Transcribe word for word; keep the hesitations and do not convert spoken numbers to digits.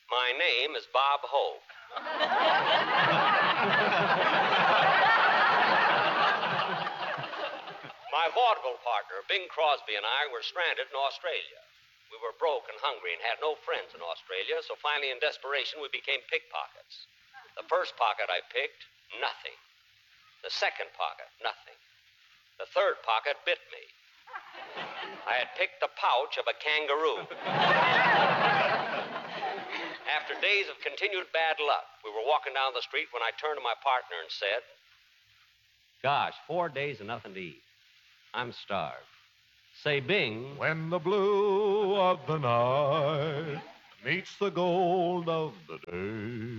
My name is Bob Hope. My vaudeville partner, Bing Crosby, and I were stranded in Australia. We were broke and hungry and had no friends in Australia, so finally, in desperation, we became pickpockets. The first pocket I picked, nothing. The second pocket, nothing. The third pocket bit me. I had picked the pouch of a kangaroo. After days of continued bad luck, we were walking down the street when I turned to my partner and said, "Gosh, four days and nothing to eat. I'm starved. Say, Bing." When the blue of the night meets the gold of the day.